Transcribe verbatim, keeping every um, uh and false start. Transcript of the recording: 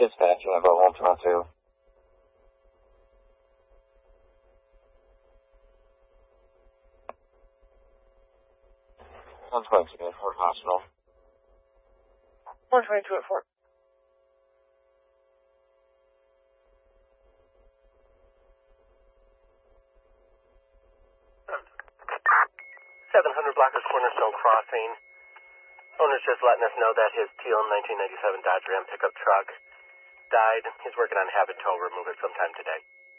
Dispatch, you have about one twenty-two. one twenty-two at Fort Hospital. one twenty-two at Fort. seven hundred Blockers Cornerstone Crossing. Owner's just letting us know that his teal nineteen ninety-seven Dodge Ram pickup truck died. He's working on having tow remove it sometime today.